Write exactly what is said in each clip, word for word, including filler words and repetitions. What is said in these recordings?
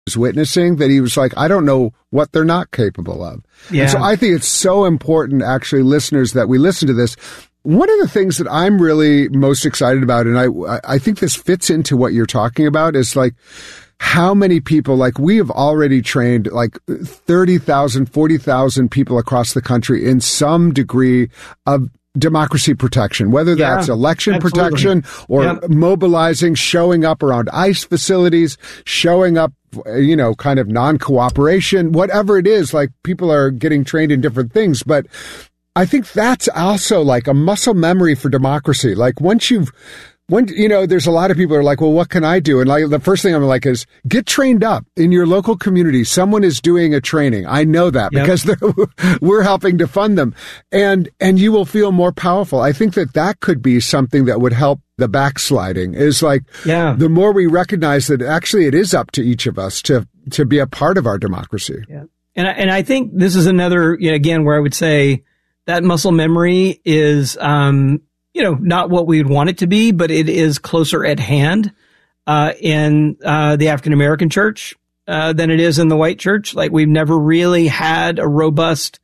was witnessing that he was like, I don't know what they're not capable of. Yeah. And so I think it's so important, actually, listeners, that we listen to this. One of the things that I'm really most excited about, and I I think this fits into what you're talking about, is like how many people, like we have already trained like thirty thousand, forty thousand people across the country in some degree of democracy protection, whether Yeah, that's election absolutely. protection or Yep. mobilizing, showing up around ICE facilities, showing up, you know, kind of non-cooperation, whatever it is. Like people are getting trained in different things, but I think that's also like a muscle memory for democracy. Like once you've, when, you know, there's a lot of people who are like, well, what can I do? And like, the first thing I'm like is get trained up in your local community. Someone is doing a training. I know that Yep. because they're, we're helping to fund them, and, and you will feel more powerful. I think that that could be something that would help the backsliding, is like, Yeah. the more we recognize that actually it is up to each of us to, to be a part of our democracy. Yeah. And I, and I think this is another, you know, again, where I would say that muscle memory is, um, you know, not what we would want it to be, but it is closer at hand, uh, in, uh, the African American church, uh, than it is in the white church. Like we've never really had a robust,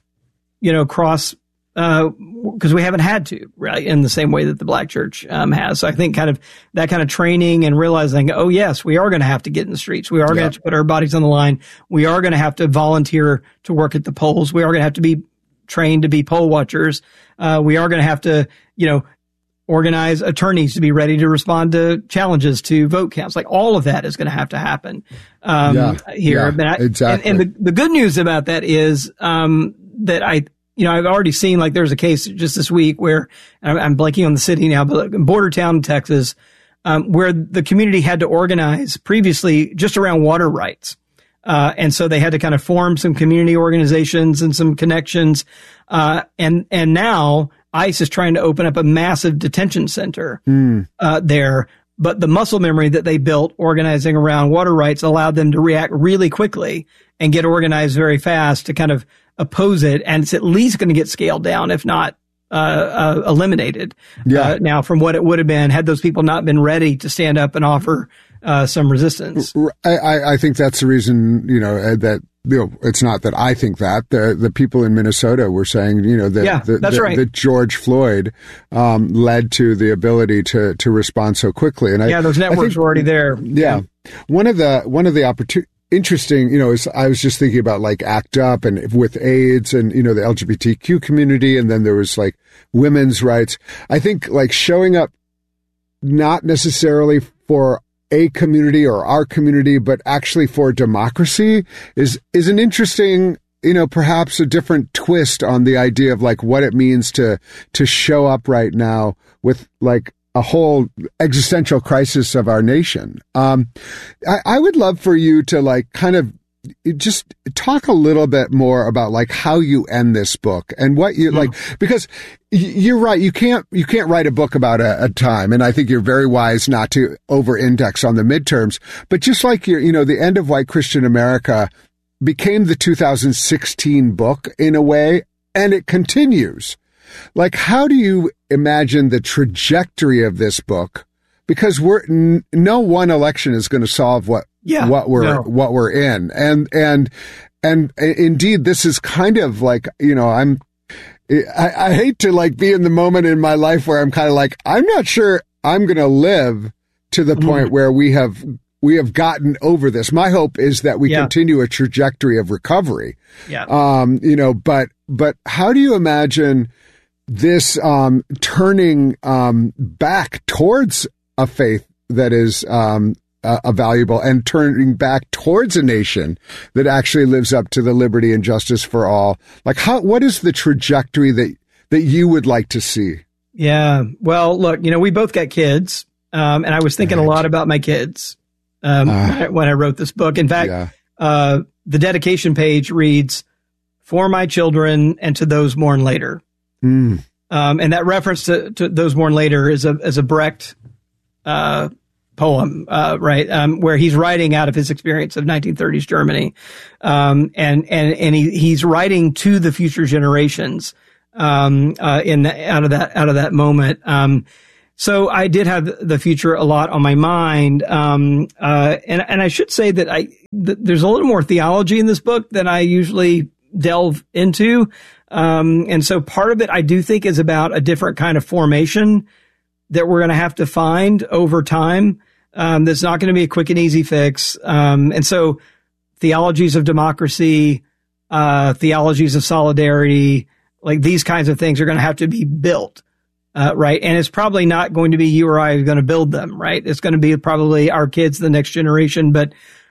you know, cross, uh, cause we haven't had to, right, in the same way that the black church, um, has. So I think kind of that kind of training and realizing, oh yes, we are going to have to get in the streets. We are going to Yeah. have to put our bodies on the line. We are going to have to volunteer to work at the polls. We are going to have to be trained to be poll watchers. Uh, we are going to have to, you know, organize attorneys to be ready to respond to challenges to vote counts. Like all of that is going to have to happen, um, Yeah, here. yeah, But I, exactly. And, and the, the good news about that is, um, that I, you know, I've already seen, like, there's a case just this week where I'm, I'm blanking on the city now, but like in Border Town, Texas, um, where the community had to organize previously just around water rights. Uh, and so they had to kind of form some community organizations and some connections. Uh, and, and now ICE is trying to open up a massive detention center, Mm. uh, there. But the muscle memory that they built organizing around water rights allowed them to react really quickly and get organized very fast to kind of oppose it. And it's at least going to get scaled down, if not, uh, uh eliminated. Yeah. Uh, now from what it would have been had those people not been ready to stand up and offer Uh, some resistance. I, I, I think that's the reason, you know, uh, that, you know, it's not that I think that. The the people in Minnesota were saying, you know, that, Yeah, the, that's the, right. that George Floyd um, led to the ability to, to respond so quickly. And I, Yeah, those I networks think- were already there. Yeah. One of the, one of the opportunities, interesting, you know, is I was just thinking about like ACT UP and with AIDS and, you know, the L G B T Q community. And then there was like women's rights. I think like showing up not necessarily for a community or our community, but actually for democracy is, is an interesting, you know, perhaps a different twist on the idea of like what it means to, to show up right now with like a whole existential crisis of our nation. Um, I, I would love for you to like kind of just talk a little bit more about like how you end this book and what you like, because you're right. You can't, you can't write a book about a, a time. And I think you're very wise not to over index on the midterms, but just like your, you know, the end of White Christian America became the two thousand sixteen book in a way, and it continues. Like, how do you imagine the trajectory of this book? Because we're, n- no one election is going to solve what, Yeah, what we're, no. what we're in. And, and, and indeed, this is kind of like, you know, I'm, I, I hate to like be in the moment in my life where I'm kind of like, I'm not sure I'm going to live to the Mm-hmm. point where we have, we have gotten over this. My hope is that we Yeah. continue a trajectory of recovery. Yeah. Um, you know, but, but how do you imagine this, um, turning, um, back towards a faith that is, um, uh, uh, valuable and turning back towards a nation that actually lives up to the liberty and justice for all? Like how, what is the trajectory that, that you would like to see? Yeah. Well, look, you know, we both got kids. Um, and I was thinking Right. a lot about my kids, um, Uh, when, I, when I wrote this book. In fact, Yeah. uh, the dedication page reads, "For my children and to those born later." Mm. Um, and that reference to, to those born later is a, is a Brecht, uh, poem, uh, right? Um, where he's writing out of his experience of nineteen thirties Germany. Um, and, and, and he, he's writing to the future generations, um, uh, in the, out of that, out of that moment. Um, so I did have the future a lot on my mind. Um, uh, and, and I should say that I, th- there's a little more theology in this book than I usually delve into. Um, and so part of it I do think is about a different kind of formation that we're going to have to find over time. Um, that's not going to be a quick and easy fix. Um, and so theologies of democracy, uh, theologies of solidarity, like these kinds of things are going to have to be built. Uh, right. And it's probably not going to be you or I who's going to build them. Right. It's going to be probably our kids, the next generation. But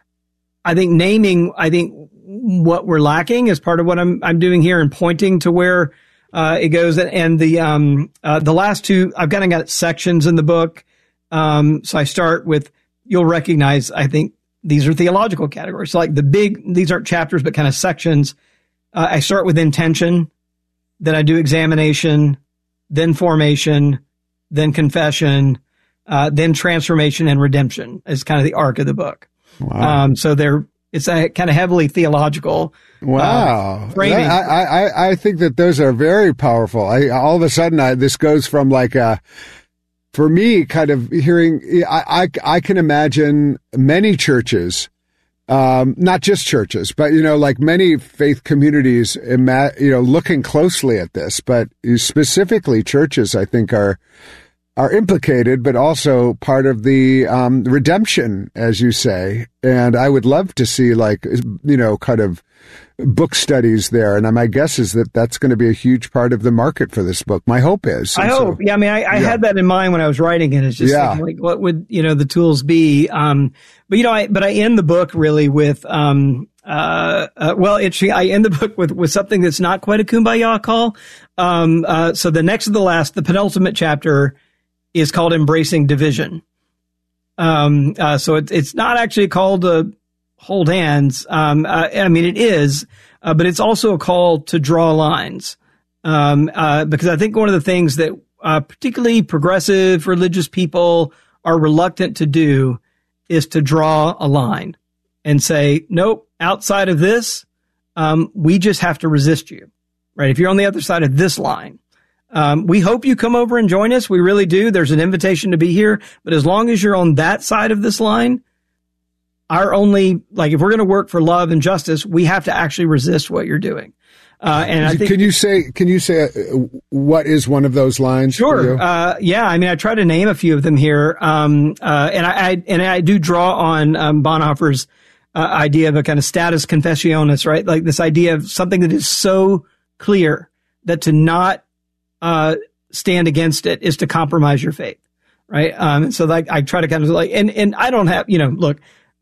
I think naming, I think what we're lacking is part of what I'm, I'm doing here and pointing to where, uh, it goes. And the, um, uh, the last two, I've kind of got sections in the book. Um, so I start with, you'll recognize, I think these are theological categories. So like the big, these aren't chapters, but kind of sections. Uh, I start with intention, then I do examination, then formation, then confession, uh, then transformation and redemption is kind of the arc of the book. Wow. Um, so they're, it's a kind of heavily theological. Wow. Uh, framing. I, I, I think that those are very powerful. I, all of a sudden I, this goes from like a, for me, kind of hearing, I, I, I can imagine many churches, um, not just churches, but, you know, like many faith communities, ima- you know, looking closely at this, but specifically churches, I think are, are implicated, but also part of the, um, redemption, as you say. And I would love to see like, you know, kind of book studies there. And my guess is that that's going to be a huge part of the market for this book. My hope is. I hope. So, yeah. I mean, I, I yeah. had that in mind when I was writing it. It's just yeah. thinking, like, what would, you know, the tools be? Um, but, you know, I, but I end the book really with, um, uh, uh well, actually, I end the book with, with something that's not quite a kumbaya call. Um, uh, so the next to the last, the penultimate chapter is called Embracing Division. Um, uh, so it's, it's not actually called to hold hands. Um, uh, I mean, it is, uh, but it's also a call to draw lines. Um, uh, because I think one of the things that, uh, particularly progressive religious people are reluctant to do is to draw a line and say, nope, outside of this, um, we just have to resist you, right? If you're on the other side of this line, Um, we hope you come over and join us. We really do. There's an invitation to be here. But as long as you're on that side of this line, our only, like, if we're going to work for love and justice, we have to actually resist what you're doing. Uh, and I think, can you say, can you say uh, what is one of those lines? Sure. Uh, yeah. I mean, I try to name a few of them here. Um, uh, and I, I, and I do draw on, um, Bonhoeffer's, uh, idea of a kind of status confessionis, right? Like this idea of something that is so clear that to not, uh, stand against it is to compromise your faith. Right. Um, and so like, I try to kind of like, and, and I don't have, you know, look,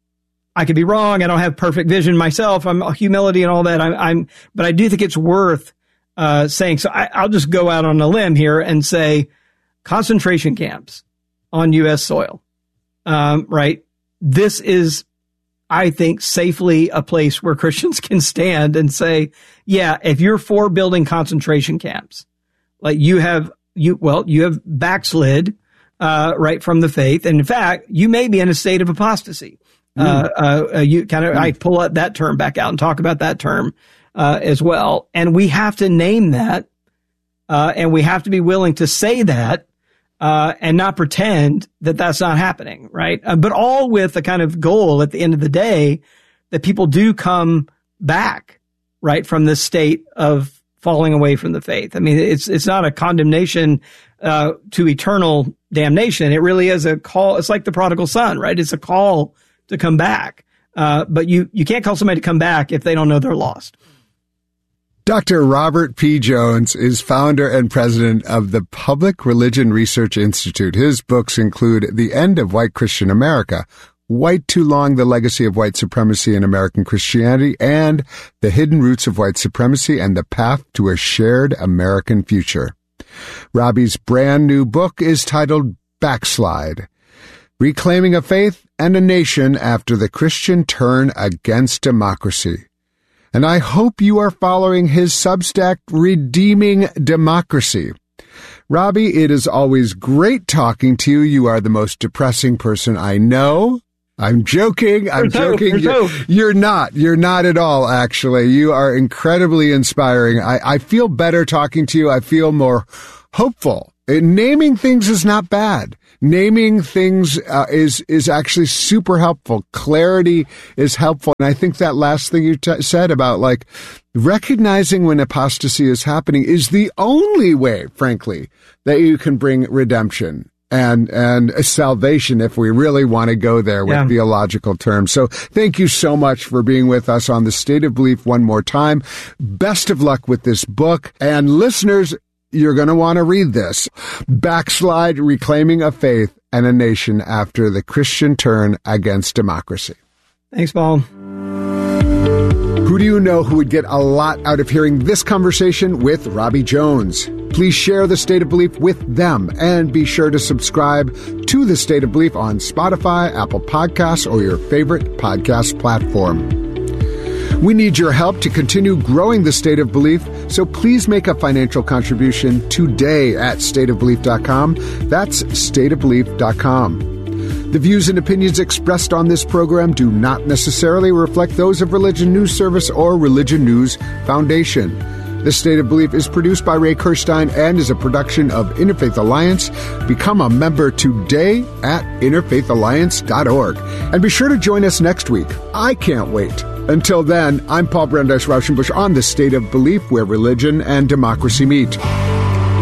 I could be wrong. I don't have perfect vision myself. I'm humility and all that. I'm, I'm, but I do think it's worth, uh, saying, so I, I'll just go out on a limb here and say concentration camps on U S soil. Um, right. This is, I think, safely a place where Christians can stand and say, yeah, if you're for building concentration camps, like you have, you, well, you have backslid, uh, right from the faith. And in fact, you may be in a state of apostasy. Mm. Uh, uh, you kind of, mm. I pull out that term back out and talk about that term, uh, as well. And we have to name that, uh, and we have to be willing to say that, uh, and not pretend that that's not happening. Right. Uh, but all with the kind of goal at the end of the day that people do come back, right, from this state of falling away from the faith. I mean, it's, it's not a condemnation, uh, to eternal damnation. It really is a call. It's like the prodigal son, right? It's a call to come back. Uh, but you, you can't call somebody to come back if they don't know they're lost. Doctor Robert P. Jones is founder and president of the Public Religion Research Institute. His books include The End of White Christian America, White Too Long, The Legacy of White Supremacy in American Christianity, and The Hidden Roots of White Supremacy and the Path to a Shared American Future. Robbie's brand new book is titled Backslide, Reclaiming a Faith and a Nation After the Christian Turn Against Democracy. And I hope you are following his Substack, Redeeming Democracy. Robbie, it is always great talking to you. You are the most depressing person I know. I'm joking. I'm joking. You're, you're not. You're not at all, actually. You are incredibly inspiring. I, I feel better talking to you. I feel more hopeful. Naming things is not bad. Naming things uh, is is actually super helpful. Clarity is helpful. And I think that last thing you t- said about like recognizing when apostasy is happening is the only way, frankly, that you can bring redemption and and salvation if we really want to go there with yeah. theological terms. So thank you so much for being with us on The State of Belief one more time. Best of luck with this book. And listeners, you're going to want to read this. Backslide, Reclaiming a Faith and a Nation After the Christian Turn Against Democracy. Thanks, Paul. Who do you know who would get a lot out of hearing this conversation with Robbie Jones? Please share The State of Belief with them and be sure to subscribe to The State of Belief on Spotify, Apple Podcasts, or your favorite podcast platform. We need your help to continue growing The State of Belief, so please make a financial contribution today at state of belief dot com. That's state of belief dot com. The views and opinions expressed on this program do not necessarily reflect those of Religion News Service or Religion News Foundation. The State of Belief is produced by Ray Kirstein and is a production of Interfaith Alliance. Become a member today at interfaith alliance dot org. And be sure to join us next week. I can't wait. Until then, I'm Paul Brandeis Rauschenbusch on The State of Belief, where religion and democracy meet.